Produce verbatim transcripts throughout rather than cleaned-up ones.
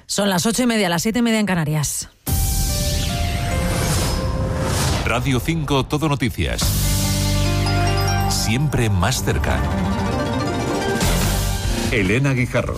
Son las ocho y media, las siete y media en Canarias. Radio cinco Todo Noticias. Siempre más cerca. Elena Guijarro.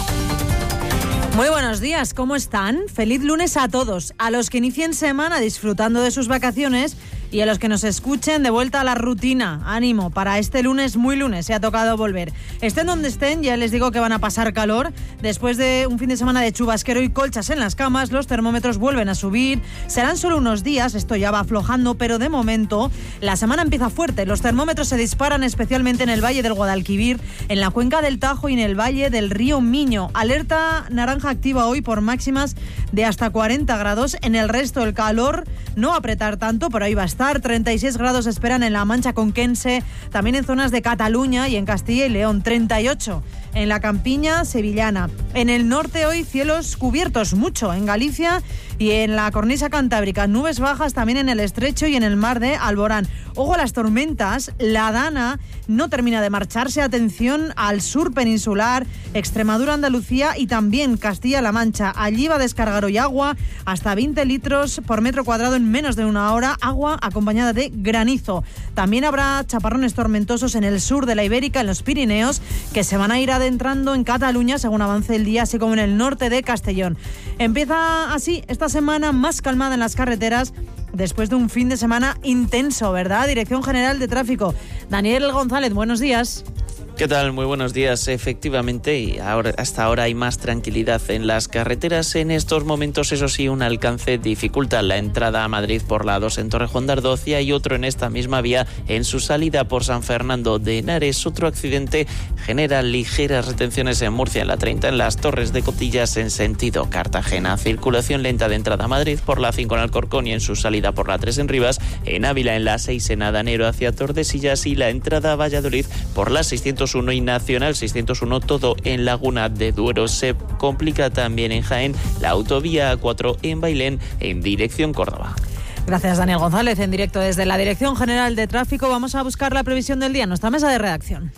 Muy buenos días, ¿cómo están? Feliz lunes a todos, a los que inicien semana disfrutando de sus vacaciones y a los que nos escuchen de vuelta a la rutina. Ánimo, para este lunes, muy lunes, se ha tocado volver. Estén donde estén, ya les digo que van a pasar calor. Después de un fin de semana de chubasquero y colchas en las camas, los termómetros vuelven a subir. Serán solo unos días, esto ya va aflojando, pero de momento la semana empieza fuerte. Los termómetros se disparan especialmente en el Valle del Guadalquivir, en la cuenca del Tajo y en el Valle del Río Miño. Alerta naranja activa hoy por máximas de hasta cuarenta grados. En el resto el calor no va a apretar tanto, pero ahí va a estar. treinta y seis grados esperan en la Mancha Conquense, también en zonas de Cataluña y en Castilla y León. treinta y ocho en la campiña sevillana. En el norte hoy cielos cubiertos, mucho en Galicia y en la cornisa cantábrica. Nubes bajas también en el estrecho y en el mar de Alborán. Ojo a las tormentas, la Dana no termina de marcharse. Atención al sur peninsular, Extremadura, Andalucía y también Castilla-La Mancha. Allí va a descargar hoy agua hasta veinte litros por metro cuadrado en menos de una hora, agua acompañada de granizo. También habrá chaparrones tormentosos en el sur de la Ibérica, en los Pirineos, que se van a ir adentrando en Cataluña según avance el día, así como en el norte de Castellón. Empieza así esta semana más calmada en las carreteras, después de un fin de semana intenso, ¿verdad? Dirección General de Tráfico. Daniel González, buenos días. ¿Qué tal? Muy buenos días. Efectivamente, y ahora, hasta ahora hay más tranquilidad en las carreteras. En estos momentos, eso sí, un alcance dificulta la entrada a Madrid por la dos en Torrejón de Ardocia y otro en esta misma vía en su salida por San Fernando de Henares. Otro accidente genera ligeras retenciones en Murcia, en la treinta, en las Torres de Cotillas en sentido Cartagena. Circulación lenta de entrada a Madrid por la cinco en Alcorcón y en su salida por la tres en Rivas. En Ávila, en la seis en Adanero hacia Tordesillas y la entrada a Valladolid por la seiscientos uno y Nacional seiscientos uno, todo en Laguna de Duero. Se complica también en Jaén la autovía A cuatro en Bailén en dirección Córdoba. Gracias, Daniel González. En directo desde la Dirección General de Tráfico vamos a buscar la previsión del día en nuestra mesa de redacción.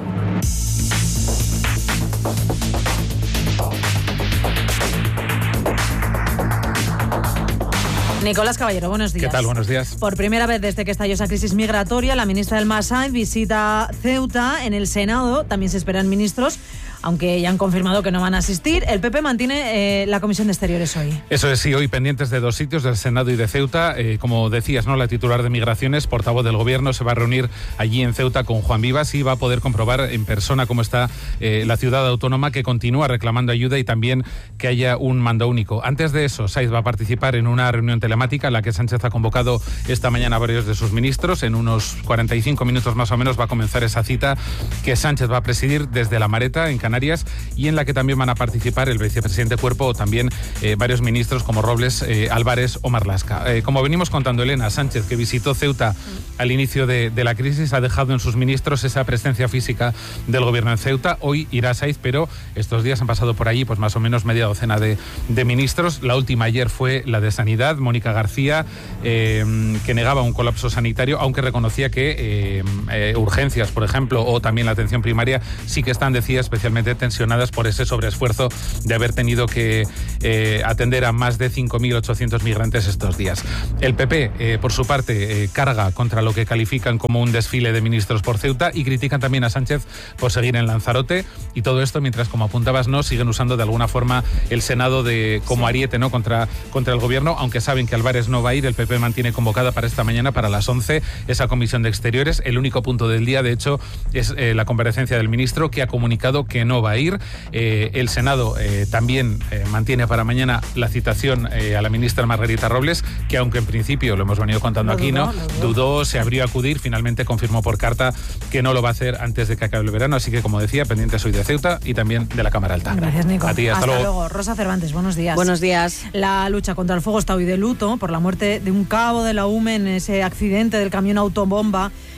Nicolás Caballero, buenos días. ¿Qué tal? Buenos días. Por primera vez desde que estalló esa crisis migratoria, la ministra del Massain visita Ceuta. En el Senado también se esperan ministros, aunque ya han confirmado que no van a asistir. El P P mantiene eh, la Comisión de Exteriores hoy. Eso es, sí, hoy pendientes de dos sitios, del Senado y de Ceuta. Eh, como decías, ¿no? La titular de Migraciones, portavoz del Gobierno, se va a reunir allí en Ceuta con Juan Vivas y va a poder comprobar en persona cómo está eh, la ciudad autónoma, que continúa reclamando ayuda y también que haya un mando único. Antes de eso, Saiz va a participar en una reunión telemática en la que Sánchez ha convocado esta mañana a varios de sus ministros. En unos cuarenta y cinco minutos más o menos va a comenzar esa cita que Sánchez va a presidir desde La Mareta, en Canarias, y en la que también van a participar el vicepresidente Cuerpo o también eh, varios ministros como Robles, eh, Álvarez o Marlaska. Eh, como venimos contando, Elena, Sánchez, que visitó Ceuta al inicio de, de la crisis, ha dejado en sus ministros esa presencia física del gobierno en Ceuta. Hoy irá a Saiz, pero estos días han pasado por allí pues más o menos media docena de, de ministros. La última ayer fue la de Sanidad, Mónica García, eh, que negaba un colapso sanitario, aunque reconocía que eh, eh, urgencias, por ejemplo, o también la atención primaria, sí que están, decía, especialmente tensionadas por ese sobreesfuerzo de haber tenido que eh, atender a más de cinco mil ochocientos migrantes estos días. El P P, eh, por su parte, eh, carga contra lo que califican como un desfile de ministros por Ceuta y critican también a Sánchez por seguir en Lanzarote, y todo esto mientras, como apuntabas, no siguen usando de alguna forma el Senado de como ariete, ¿no? contra, contra el gobierno, aunque saben que Álvarez no va a ir. El P P mantiene convocada para esta mañana, para las once, esa comisión de Exteriores. El único punto del día, de hecho, es eh, la comparecencia del ministro, que ha comunicado que no va a ir. Eh, el Senado eh, también eh, mantiene para mañana la citación eh, a la ministra Margarita Robles, que aunque en principio, lo hemos venido contando lo aquí, dudó, ¿no? Dudó. dudó, se abrió a acudir, finalmente confirmó por carta que no lo va a hacer antes de que acabe el verano. Así que, como decía, pendientes hoy de Ceuta y también de la Cámara Alta. Gracias, Nico. A ti, hasta, hasta luego. luego. Rosa Cervantes, buenos días. Buenos días. La lucha contra el fuego está hoy de luto por la muerte de un cabo de la U M E en ese accidente del camión autobomba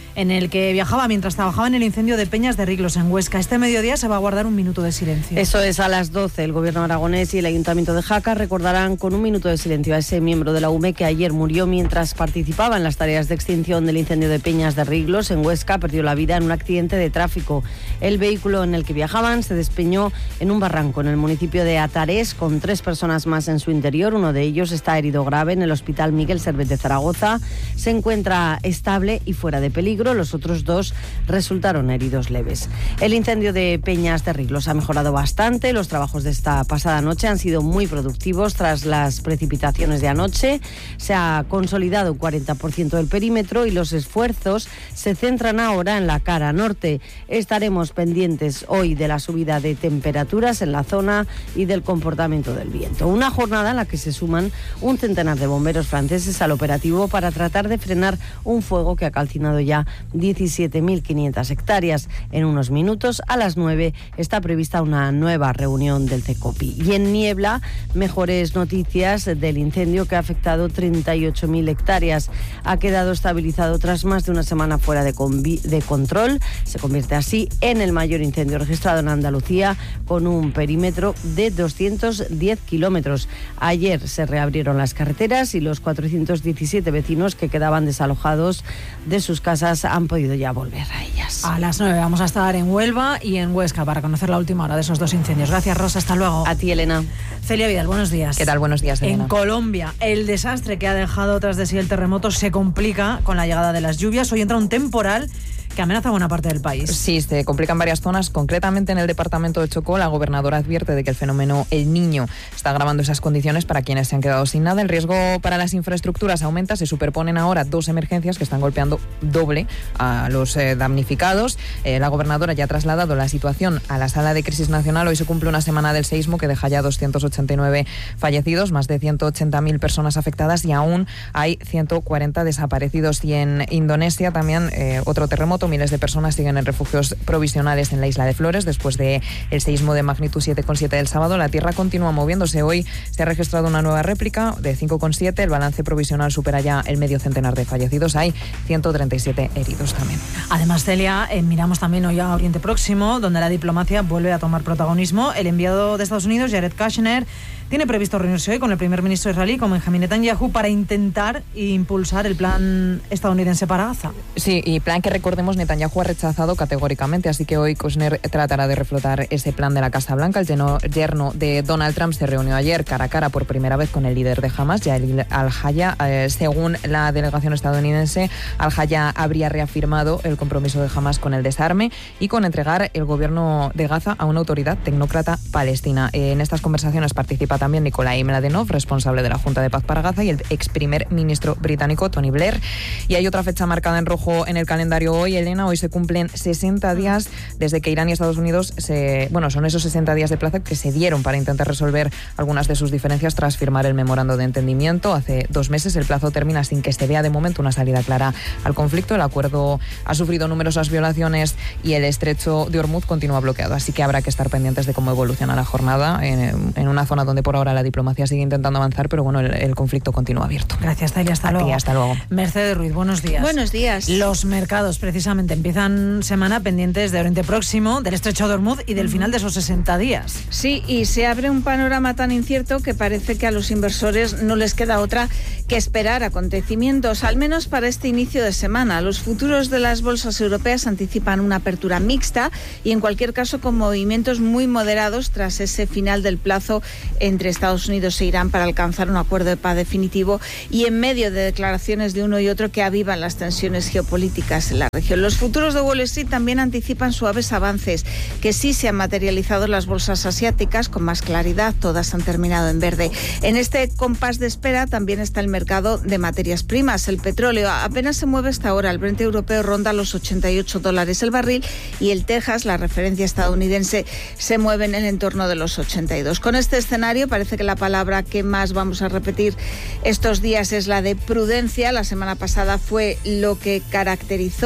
en el que viajaba mientras trabajaba en el incendio de Peñas de Riglos en Huesca. Este mediodía se va a guardar un minuto de silencio. Eso es a las doce. El Gobierno aragonés y el Ayuntamiento de Jaca recordarán con un minuto de silencio a ese miembro de la U M E que ayer murió mientras participaba en las tareas de extinción del incendio de Peñas de Riglos en Huesca. Perdió la vida en un accidente de tráfico. El vehículo en el que viajaban se despeñó en un barranco en el municipio de Atarés con tres personas más en su interior. Uno de ellos está herido grave en el Hospital Miguel Servet de Zaragoza. Se encuentra estable y fuera de peligro. Los otros dos resultaron heridos leves. El incendio de Peñas de Riglos ha mejorado bastante. Los trabajos de esta pasada noche han sido muy productivos tras las precipitaciones de anoche. Se ha consolidado un cuarenta por ciento del perímetro y los esfuerzos se centran ahora en la cara norte. Estaremos pendientes hoy de la subida de temperaturas en la zona y del comportamiento del viento. Una jornada en la que se suman un centenar de bomberos franceses al operativo para tratar de frenar un fuego que ha calcinado ya diecisiete mil quinientas hectáreas. En unos minutos, a las nueve, está prevista una nueva reunión del CECOPI. Y en Niebla, mejores noticias del incendio que ha afectado treinta y ocho mil hectáreas. Ha quedado estabilizado tras más de una semana fuera de, de control. Se convierte así en el mayor incendio registrado en Andalucía, con un perímetro de doscientos diez kilómetros. Ayer se reabrieron las carreteras y los cuatrocientos diecisiete vecinos que quedaban desalojados de sus casas han podido ya volver a ellas. A las nueve vamos a estar en Huelva y en Huesca para conocer la última hora de esos dos incendios. Gracias, Rosa. Hasta luego. A ti, Elena. Celia Vidal, buenos días. ¿Qué tal? Buenos días, Elena. En Colombia, el desastre que ha dejado tras de sí el terremoto se complica con la llegada de las lluvias. Hoy entra un temporal que amenaza buena parte del país. Sí, se complican varias zonas, concretamente en el departamento de Chocó. La gobernadora advierte de que el fenómeno El Niño está agravando esas condiciones para quienes se han quedado sin nada. El riesgo para las infraestructuras aumenta, se superponen ahora dos emergencias que están golpeando doble a los eh, damnificados. Eh, la gobernadora ya ha trasladado la situación a la Sala de Crisis Nacional. Hoy se cumple una semana del seísmo que deja ya doscientos ochenta y nueve fallecidos, más de ciento ochenta mil personas afectadas y aún hay ciento cuarenta desaparecidos. Y en Indonesia también eh, otro terremoto. Miles de personas siguen en refugios provisionales en la isla de Flores después del seísmo de magnitud siete coma siete del sábado. La tierra continúa moviéndose. Hoy se ha registrado una nueva réplica de cinco coma siete. El balance provisional supera ya el medio centenar de fallecidos. Hay ciento treinta y siete heridos también. Además, Celia, eh, miramos también hoy a Oriente Próximo, donde la diplomacia vuelve a tomar protagonismo. El enviado de Estados Unidos, Jared Kushner, tiene previsto reunirse hoy con el primer ministro israelí, con Benjamin Netanyahu, para intentar impulsar el plan estadounidense para Gaza. Sí, y plan que, recordemos, Netanyahu ha rechazado categóricamente, así que hoy Kushner tratará de reflotar ese plan de la Casa Blanca. El yerno de Donald Trump se reunió ayer cara a cara por primera vez con el líder de Hamas, Yael Al-Haya. Eh, según la delegación estadounidense, Al-Haya habría reafirmado el compromiso de Hamas con el desarme y con entregar el gobierno de Gaza a una autoridad tecnócrata palestina. Eh, en estas conversaciones participa también Nikolai Mladenov, responsable de la Junta de Paz para Gaza, y el ex primer ministro británico Tony Blair. Y hay otra fecha marcada en rojo en el calendario hoy, Elena. Hoy se cumplen sesenta días desde que Irán y Estados Unidos se... Bueno, son esos sesenta días de plazo que se dieron para intentar resolver algunas de sus diferencias tras firmar el memorando de entendimiento. Hace dos meses el plazo termina sin que se vea de momento una salida clara al conflicto. El acuerdo ha sufrido numerosas violaciones y el estrecho de Hormuz continúa bloqueado. Así que habrá que estar pendientes de cómo evoluciona la jornada en, en una zona donde por ahora la diplomacia sigue intentando avanzar, pero bueno, el, el conflicto continúa abierto. Gracias, Celia. Hasta A luego. ti, hasta luego. Mercedes Ruiz, buenos días. Buenos días. Los mercados precisamente empiezan semana pendientes de Oriente Próximo, del estrecho de Hormuz y del final de esos sesenta días. Sí, y se abre un panorama tan incierto que parece que a los inversores no les queda otra que esperar acontecimientos, al menos para este inicio de semana. Los futuros de las bolsas europeas anticipan una apertura mixta y en cualquier caso con movimientos muy moderados tras ese final del plazo entre Estados Unidos e Irán para alcanzar un acuerdo de paz definitivo y en medio de declaraciones de uno y otro que avivan las tensiones geopolíticas en la región. Los futuros de Wall Street también anticipan suaves avances que sí se han materializado en las bolsas asiáticas con más claridad. Todas han terminado en verde. En este compás de espera también está el mercado de materias primas. El petróleo apenas se mueve hasta ahora. El Brent europeo ronda los ochenta y ocho dólares el barril y el Texas, la referencia estadounidense, se mueve en el entorno de los ochenta y dos. Con este escenario parece que la palabra que más vamos a repetir estos días es la de prudencia. La semana pasada fue lo que caracterizó a las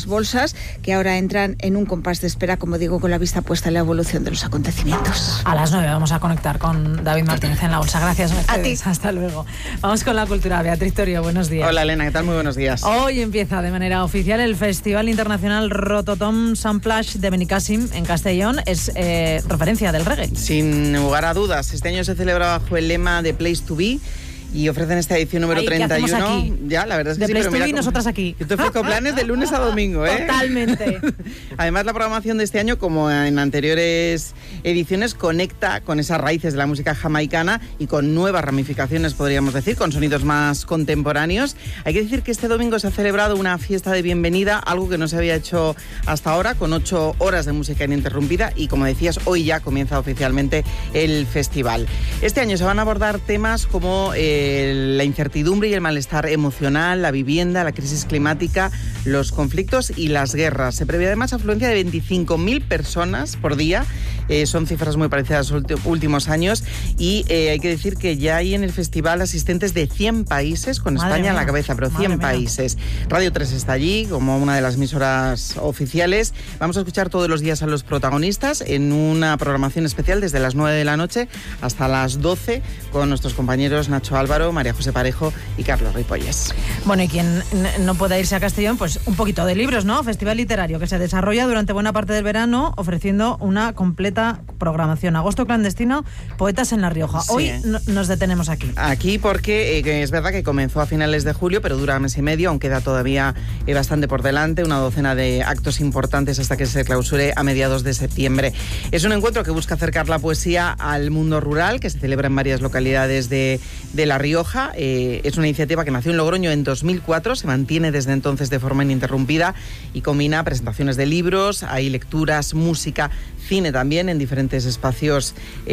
bolsas, que ahora entran en un compás de espera, como digo, con la vista puesta en la evolución de los acontecimientos. A las nueve vamos a conectar con David Martínez en la bolsa. Gracias, Mercedes. A ti. Hasta luego. Vamos con la cultura. Beatriz Torio, buenos días. Hola, Elena, ¿qué tal? Muy buenos días. Hoy empieza de manera oficial el Festival Internacional Rototom Samplash de Benicàssim en Castellón. Es eh, referencia del reggae. Sin lugar a dudas, este año se celebra bajo el lema de Place to Be y ofrecen esta edición número Ay, treinta y uno. ¿qué hacemos aquí? Ya, la verdad es que de sí, Place pero to mira Be, cómo- nosotras aquí. Yo te ofrezco planes de lunes a domingo, ¿eh? Totalmente. Además, la programación de este año, como en anteriores ediciones, conecta con esas raíces de la música jamaicana y con nuevas ramificaciones, podríamos decir, con sonidos más contemporáneos. Hay que decir que este domingo se ha celebrado una fiesta de bienvenida, algo que no se había hecho hasta ahora, con ocho horas de música ininterrumpida y, como decías, hoy ya comienza oficialmente el festival. Este año se van a abordar temas como eh, la incertidumbre y el malestar emocional, la vivienda, la crisis climática, los conflictos y las guerras. Se prevé además afluencia de veinticinco mil personas por día. Eh, son cifras muy parecidas a los ulti- últimos años y eh, hay que decir que ya hay en el festival asistentes de cien países, con Madre España en mía, la cabeza, pero madre cien mía. países. Radio tres está allí como una de las emisoras oficiales. Vamos a escuchar todos los días a los protagonistas en una programación especial desde las nueve de la noche hasta las doce con nuestros compañeros Nacho Álvaro, María José Parejo y Carlos Ripolles. Bueno, y quien n- no pueda irse a Castellón, pues un poquito de libros, ¿no? Festival literario que se desarrolla durante buena parte del verano, ofreciendo una completa programación. Agosto clandestino, poetas en La Rioja. Sí, Hoy ¿eh? no- nos detenemos aquí. Aquí porque eh, que es verdad que comenzó a finales de julio, pero dura mes y medio, aún queda todavía eh, bastante por delante, una docena de actos importantes hasta que se clausure a mediados de septiembre. Es un encuentro que busca acercar la poesía al mundo rural, que se celebra en varias localidades de, de La Rioja. Eh, es una iniciativa que nació en Logroño en dos mil cuatro, se mantiene desde entonces de forma ininterrumpida y combina presentaciones de libros, hay lecturas, música, cine también en diferentes espacios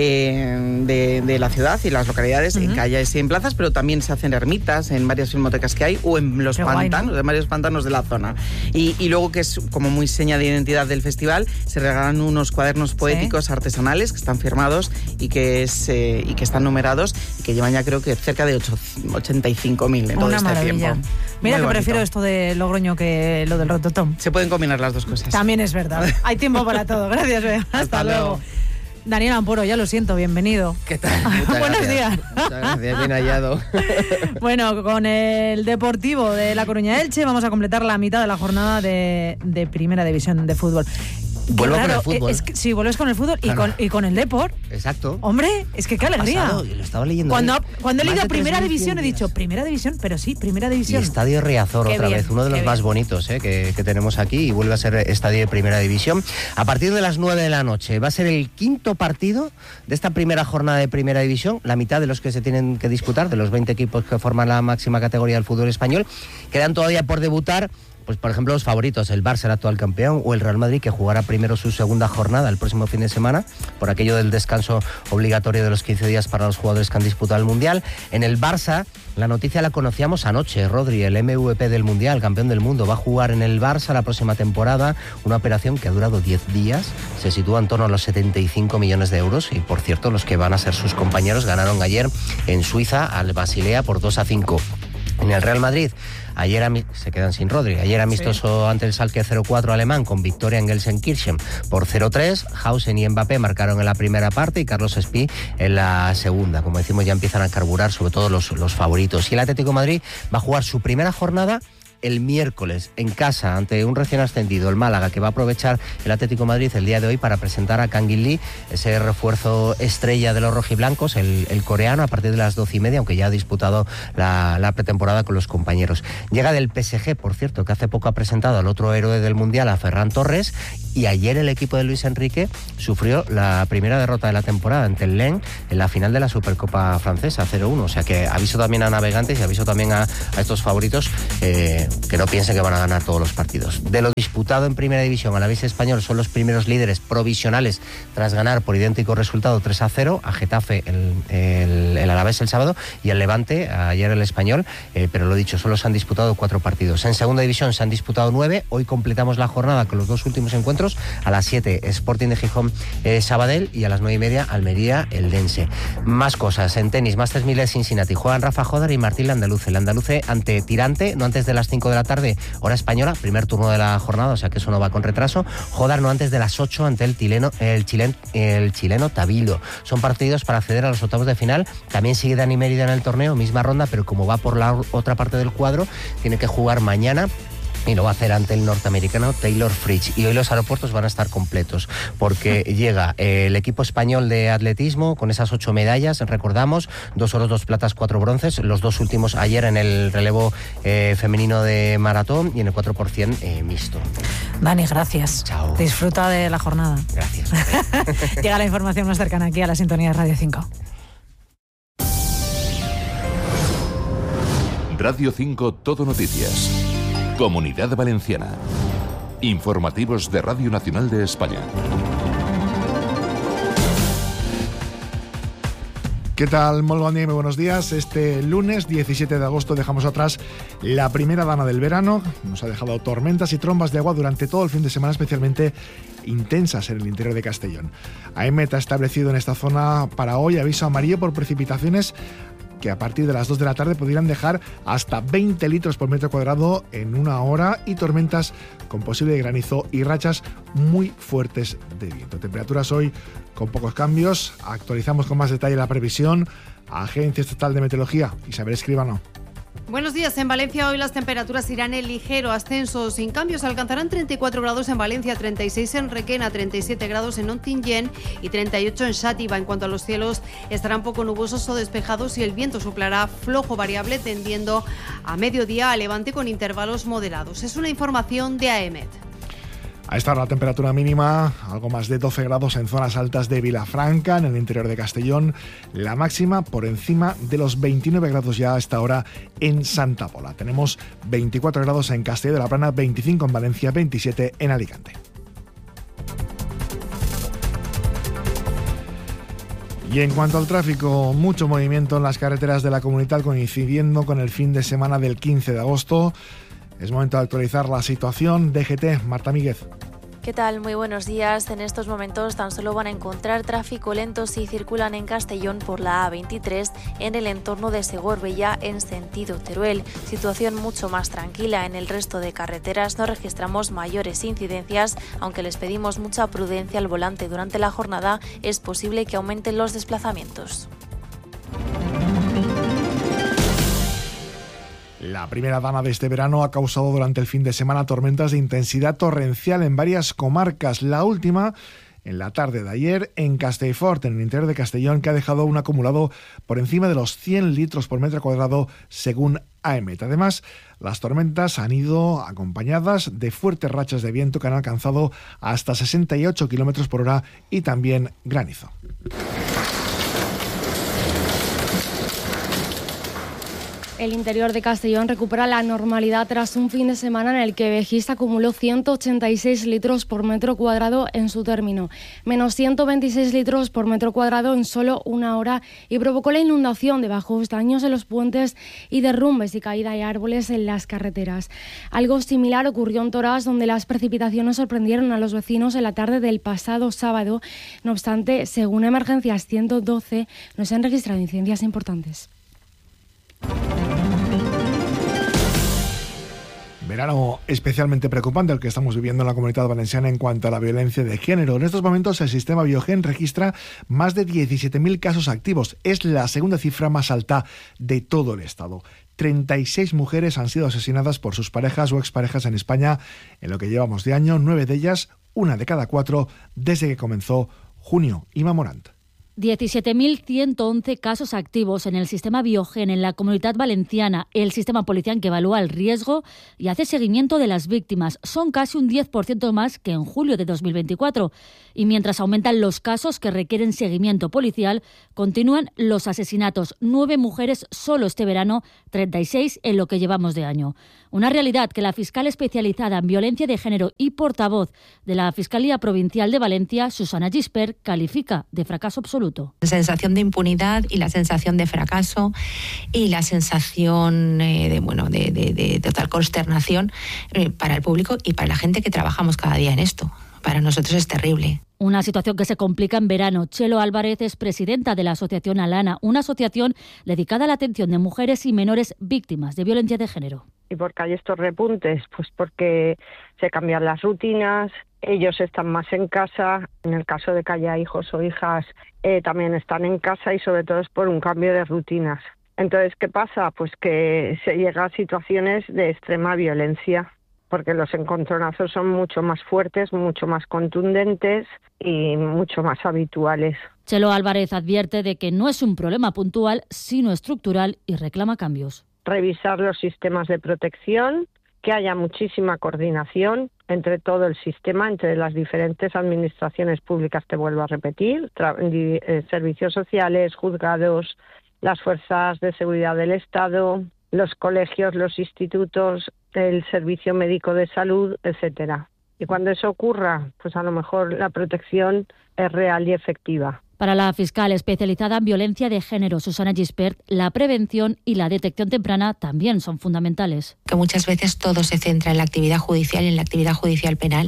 eh, de, de la ciudad y las localidades, en calles y en plazas, pero también se hacen ermitas en varias filmotecas que hay o en los Qué guay, pantanos, ¿no? en varios pantanos de la zona. Y, y luego, que es como muy seña de identidad del festival, se regalan unos cuadernos poéticos artesanales que están firmados y que, es, eh, y que están numerados y que llevan ya creo que cerca de ocho, ochenta y cinco mil en todo Una este maravilla. tiempo. Mira Muy que bonito. prefiero esto de Logroño que lo del Rototom. Se pueden combinar las dos cosas. También es verdad. Hay tiempo para todo. Gracias, Bea. Hasta, Hasta luego. luego. Daniel Ampuro, ya lo siento, bienvenido. ¿Qué tal? Muchas Buenos gracias. días. Muchas gracias, bien hallado. Bueno, con el Deportivo de La Coruña Elche vamos a completar la mitad de la jornada de, de Primera División de fútbol. Qué Vuelvo con raro, el fútbol. Es que, sí, vuelves con el fútbol y, Claro. con, y con el Deport. Exacto. Hombre, es que qué alegría. Pasado, y lo estaba leyendo Cuando, hoy. cuando he Más leído de Primera tres mil División he cien dicho, días. Primera División, pero sí, Primera Y División. Estadio Riazor Qué otra bien, vez, uno de los qué más bien. bonitos eh, que, que tenemos aquí y vuelve a ser estadio de Primera División. A partir de las nueve de la noche va a ser el quinto partido de esta primera jornada de Primera División, la mitad de los que se tienen que disputar, de los veinte equipos que forman la máxima categoría del fútbol español. Quedan todavía por debutar, pues por ejemplo, los favoritos, el Barça, el actual campeón, o el Real Madrid, que jugará primero su segunda jornada el próximo fin de semana, por aquello del descanso obligatorio de los quince días para los jugadores que han disputado el Mundial. En el Barça, la noticia la conocíamos anoche. Rodri, el M V P del Mundial, campeón del mundo, va a jugar en el Barça la próxima temporada, una operación que ha durado diez días, se sitúa en torno a los setenta y cinco millones de euros, y por cierto, los que van a ser sus compañeros ganaron ayer en Suiza al Basilea por dos a cinco. En el Real Madrid, ayer ami- se quedan sin Rodri. Ayer amistoso ante el Schalke cero cuatro alemán con victoria en Gelsenkirchen por cero tres. Hausen y Mbappé marcaron en la primera parte y Carlos Espí en la segunda. Como decimos, ya empiezan a carburar sobre todo los, los favoritos. Y el Atlético de Madrid va a jugar su primera jornada el miércoles en casa ante un recién ascendido, el Málaga, que va a aprovechar el Atlético de Madrid el día de hoy para presentar a Kangin Lee, ese refuerzo estrella de los rojiblancos, el, el coreano, a partir de las doce y media, aunque ya ha disputado la, la pretemporada con los compañeros. Llega del P S G, por cierto, que hace poco ha presentado al otro héroe del Mundial, a Ferran Torres, y ayer el equipo de Luis Enrique sufrió la primera derrota de la temporada ante el Lens en la final de la Supercopa Francesa, cero uno. O sea que aviso también a navegantes y aviso también a, a estos favoritos eh, que no piensen que van a ganar todos los partidos. De lo disputado en Primera División, Alavés y Español son los primeros líderes provisionales tras ganar por idéntico resultado tres a cero a Getafe el, el, el Alavés el sábado y el Levante ayer el Español, eh, pero lo dicho, solo se han disputado cuatro partidos. En Segunda División se han disputado nueve, hoy completamos la jornada con los dos últimos encuentros. A las siete, Sporting de Gijón, eh, Sabadell, y a las nueve y media, Almería, Eldense. Más cosas, en tenis, Masters mil de Cincinnati, juegan Rafa Jodar y Martín Landaluce. Landaluce ante Tirante, no antes de las cinco de la tarde, hora española, primer turno de la jornada, o sea que eso no va con retraso. Jodar no antes de las ocho ante el chileno, el chilen, el chileno Tabilo. Son partidos para acceder a los octavos de final. También sigue Dani Mérida en el torneo, misma ronda, pero como va por la otra parte del cuadro, tiene que jugar mañana y lo va a hacer ante el norteamericano Taylor Fritz. Y hoy los aeropuertos van a estar completos porque llega el equipo español de atletismo con esas ocho medallas, recordamos, dos oros, dos platas, cuatro bronces, los dos últimos ayer en el relevo eh, femenino de maratón y en el cuatro por ciento eh, mixto. Dani, gracias. Chao. Disfruta de la jornada. Gracias. Llega la información más cercana aquí a la sintonía de Radio cinco. Radio cinco Todo Noticias. Comunidad Valenciana. Informativos de Radio Nacional de España. ¿Qué tal? Molt bon dia y muy buenos días. Este lunes diecisiete de agosto dejamos atrás la primera dana del verano. Nos ha dejado tormentas y trombas de agua durante todo el fin de semana, especialmente intensas en el interior de Castellón. AEMET ha establecido en esta zona para hoy aviso amarillo por precipitaciones que a partir de las dos de la tarde podrían dejar hasta veinte litros por metro cuadrado en una hora y tormentas con posible granizo y rachas muy fuertes de viento. Temperaturas hoy con pocos cambios. Actualizamos con más detalle la previsión. Agencia Estatal de Meteorología, Isabel Escribano. Buenos días. En Valencia hoy las temperaturas irán en ligero ascenso, sin cambios. Alcanzarán treinta y cuatro grados en Valencia, treinta y seis en Requena, treinta y siete grados en Ontinyent y treinta y ocho en Xàtiva. En cuanto a los cielos, estarán poco nubosos o despejados y el viento soplará flojo variable, tendiendo a mediodía a levante con intervalos moderados. Es una información de AEMET. A esta hora la temperatura mínima, algo más de doce grados en zonas altas de Vilafranca, en el interior de Castellón. La máxima por encima de los veintinueve grados ya a esta hora en Santa Pola. Tenemos veinticuatro grados en Castelló de la Plana, veinticinco en Valencia, veintisiete en Alicante. Y en cuanto al tráfico, mucho movimiento en las carreteras de la comunidad coincidiendo con el fin de semana del quince de agosto. Es momento de actualizar la situación. D G T, Marta Míguez. ¿Qué tal? Muy buenos días. En estos momentos tan solo van a encontrar tráfico lento si circulan en Castellón por la A veintitrés en el entorno de Segorbella en sentido Teruel. Situación mucho más tranquila. En el resto de carreteras no registramos mayores incidencias, aunque les pedimos mucha prudencia al volante. Durante la jornada es posible que aumenten los desplazamientos. La primera dana de este verano ha causado durante el fin de semana tormentas de intensidad torrencial en varias comarcas. La última, en la tarde de ayer, en Castellfort, en el interior de Castellón, que ha dejado un acumulado por encima de los cien litros por metro cuadrado, según AEMET. Además, las tormentas han ido acompañadas de fuertes rachas de viento que han alcanzado hasta sesenta y ocho kilómetros por hora y también granizo. El interior de Castellón recupera la normalidad tras un fin de semana en el que Begís acumuló ciento ochenta y seis litros por metro cuadrado en su término, menos ciento veintiséis litros por metro cuadrado en solo una hora, y provocó la inundación de bajos, daños en los puentes y derrumbes y caída de árboles en las carreteras. Algo similar ocurrió en Toràs, donde las precipitaciones sorprendieron a los vecinos en la tarde del pasado sábado. No obstante, según Emergencias ciento doce, no se han registrado incidencias importantes. Verano especialmente preocupante el que estamos viviendo en la Comunidad Valenciana en cuanto a la violencia de género. En estos momentos el sistema Biogen registra más de diecisiete mil casos activos. Es la segunda cifra más alta de todo el Estado. treinta y seis mujeres han sido asesinadas por sus parejas o exparejas en España en lo que llevamos de año. Nueve de ellas, una de cada cuatro, desde que comenzó junio. Ima Morant. diecisiete mil ciento once casos activos en el sistema Biogen en la Comunidad Valenciana, el sistema policial que evalúa el riesgo y hace seguimiento de las víctimas. Son casi un diez por ciento más que en julio de dos mil veinticuatro. Y mientras aumentan los casos que requieren seguimiento policial, continúan los asesinatos. Nueve mujeres solo este verano, treinta y seis en lo que llevamos de año. Una realidad que la fiscal especializada en violencia de género y portavoz de la Fiscalía Provincial de Valencia, Susana Gispert, califica de fracaso absoluto. La sensación de impunidad y la sensación de fracaso y la sensación eh, de, bueno, de, de, de total consternación eh, para el público y para la gente que trabajamos cada día en esto. Para nosotros es terrible. Una situación que se complica en verano. Chelo Álvarez es presidenta de la Asociación Alana, una asociación dedicada a la atención de mujeres y menores víctimas de violencia de género. ¿Y por qué hay estos repuntes? Pues porque se cambian las rutinas, ellos están más en casa, en el caso de que haya hijos o hijas eh, también están en casa y sobre todo es por un cambio de rutinas. Entonces, ¿qué pasa? Pues que se llega a situaciones de extrema violencia, porque los encontronazos son mucho más fuertes, mucho más contundentes y mucho más habituales. Chelo Álvarez advierte de que no es un problema puntual, sino estructural y reclama cambios. Revisar los sistemas de protección, que haya muchísima coordinación entre todo el sistema, entre las diferentes administraciones públicas, te vuelvo a repetir, tra- eh, servicios sociales, juzgados, las fuerzas de seguridad del Estado, los colegios, los institutos, el servicio médico de salud, etcétera. Y cuando eso ocurra, pues a lo mejor la protección es real y efectiva. Para la fiscal especializada en violencia de género, Susana Gispert, la prevención y la detección temprana también son fundamentales. Que muchas veces todo se centra en la actividad judicial y en la actividad judicial penal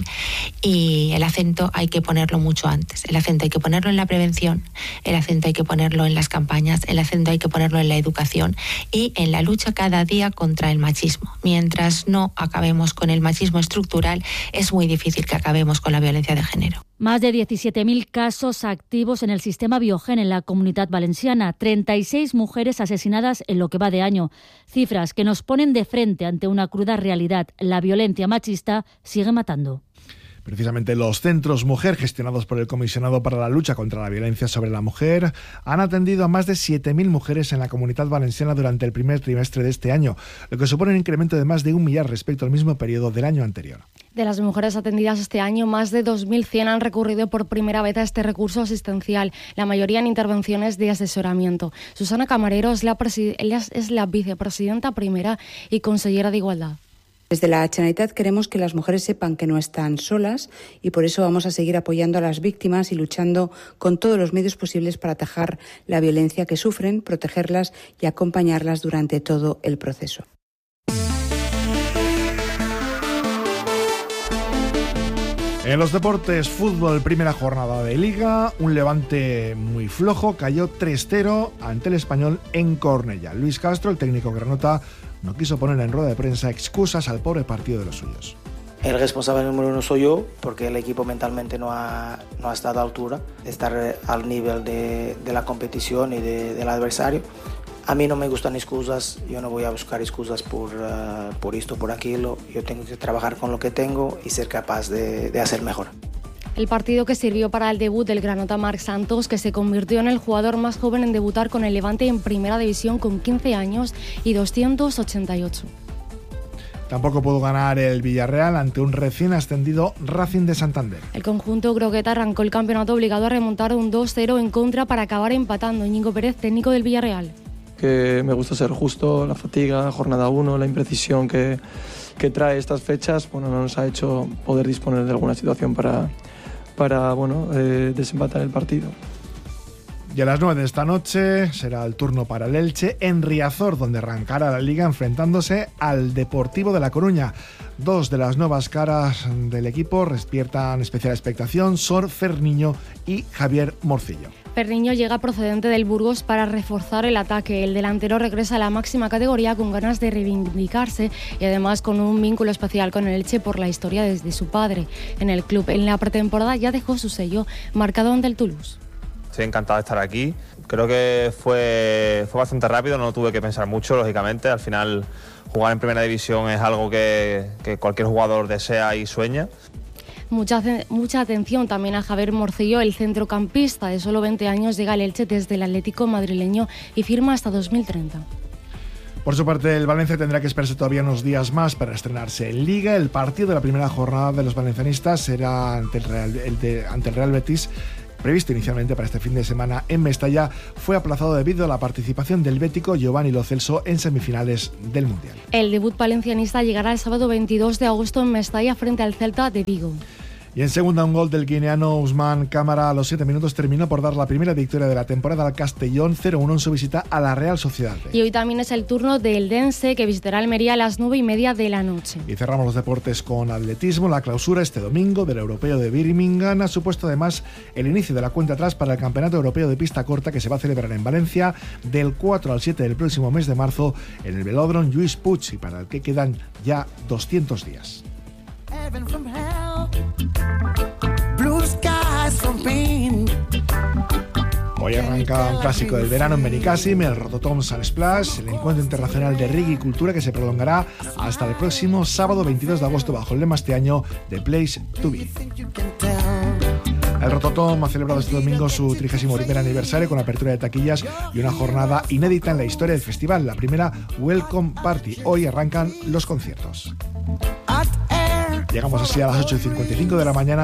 y el acento hay que ponerlo mucho antes. El acento hay que ponerlo en la prevención, el acento hay que ponerlo en las campañas, el acento hay que ponerlo en la educación y en la lucha cada día contra el machismo. Mientras no acabemos con el machismo estructural, es muy difícil que acabemos con la violencia de género. Más de diecisiete mil casos activos en el sistema Biogen en la Comunidad Valenciana, treinta y seis mujeres asesinadas en lo que va de año. Cifras que nos ponen de frente ante una cruda realidad. La violencia machista sigue matando. Precisamente los centros mujer gestionados por el Comisionado para la Lucha contra la Violencia sobre la Mujer han atendido a más de siete mil mujeres en la Comunidad Valenciana durante el primer trimestre de este año, lo que supone un incremento de más de un millar respecto al mismo periodo del año anterior. De las mujeres atendidas este año, más de dos mil cien han recurrido por primera vez a este recurso asistencial, la mayoría en intervenciones de asesoramiento. Susana Camarero es la, presi- ella es la vicepresidenta primera y consellera de Igualdad. Desde la Generalitat queremos que las mujeres sepan que no están solas y por eso vamos a seguir apoyando a las víctimas y luchando con todos los medios posibles para atajar la violencia que sufren, protegerlas y acompañarlas durante todo el proceso. En los deportes, fútbol, primera jornada de Liga, un Levante muy flojo, cayó tres cero ante el Español en Cornellà. Luis Castro, el técnico granota, no quiso poner en rueda de prensa excusas al pobre partido de los suyos. El responsable número uno soy yo, porque el equipo mentalmente no ha, no ha estado a altura de estar al nivel de, de la competición y de, del adversario. A mí no me gustan excusas, yo no voy a buscar excusas por, uh, por esto, por aquello. Yo tengo que trabajar con lo que tengo y ser capaz de, de hacer mejor. El partido que sirvió para el debut del granota Marc Santos, que se convirtió en el jugador más joven en debutar con el Levante en Primera División con quince años y doscientos ochenta y ocho. Tampoco pudo ganar el Villarreal ante un recién ascendido Racing de Santander. El conjunto grogueta arrancó el campeonato obligado a remontar un dos cero en contra para acabar empatando. Íñigo Pérez, técnico del Villarreal. Que me gusta ser justo, la fatiga, jornada uno, la imprecisión que, que trae estas fechas, bueno, no nos ha hecho poder disponer de alguna situación para, para bueno, eh, desempatar el partido. Y a las nueve de esta noche será el turno para el Elche en Riazor, donde arrancará la Liga enfrentándose al Deportivo de La Coruña. Dos de las nuevas caras del equipo despiertan especial expectación, Sor Ferniño y Javier Morcillo. Ferniño llega procedente del Burgos para reforzar el ataque. El delantero regresa a la máxima categoría con ganas de reivindicarse y además con un vínculo especial con el Elche por la historia desde su padre en el club. En la pretemporada ya dejó su sello marcado ante el Toulouse. Estoy encantado de estar aquí. Creo que fue, fue bastante rápido, no tuve que pensar mucho, lógicamente. Al final, jugar en primera división es algo que, que cualquier jugador desea y sueña. Mucha, mucha atención también a Javier Morcillo, el centrocampista de solo veinte años, llega al Elche desde el Atlético madrileño y firma hasta dos mil treinta. Por su parte, el Valencia tendrá que esperarse todavía unos días más para estrenarse en Liga. El partido de la primera jornada de los valencianistas será ante el Real, el de, ante el Real Betis, previsto inicialmente para este fin de semana en Mestalla, fue aplazado debido a la participación del bético Giovanni Lo Celso en semifinales del Mundial. El debut valencianista llegará el sábado veintidós de agosto en Mestalla frente al Celta de Vigo. Y en segunda, un gol del guineano Ousmane Camara a los siete minutos terminó por dar la primera victoria de la temporada al Castellón cero uno en su visita a la Real Sociedad. Y hoy también es el turno del Dense, que visitará Almería a las nueve y media de la noche. Y cerramos los deportes con atletismo. La clausura este domingo del Europeo de Birmingham ha supuesto además el inicio de la cuenta atrás para el Campeonato Europeo de Pista Corta, que se va a celebrar en Valencia del cuatro al siete del próximo mes de marzo en el velódromo Lluís Puig, y para el que quedan ya doscientos días. Hoy arranca un clásico del verano en Benicàssim, el Rototom Sun Splash, el encuentro internacional de reggae y cultura que se prolongará hasta el próximo sábado veintidós de agosto bajo el lema este año The Place to Be. El Rototom ha celebrado este domingo su trigésimo primer aniversario con apertura de taquillas y una jornada inédita en la historia del festival, la primera Welcome Party. Hoy arrancan los conciertos. Llegamos así a las ocho y cincuenta y cinco de la mañana.